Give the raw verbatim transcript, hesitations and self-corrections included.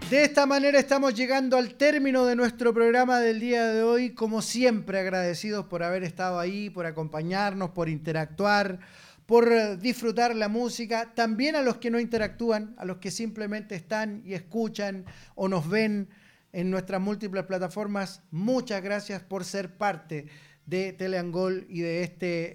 De esta manera estamos llegando al término de nuestro programa del día de hoy. Como siempre, agradecidos por haber estado ahí, por acompañarnos, por interactuar, por disfrutar la música. También a los que no interactúan, a los que simplemente están y escuchan o nos ven en nuestras múltiples plataformas. Muchas gracias por ser parte de Teleangol y de este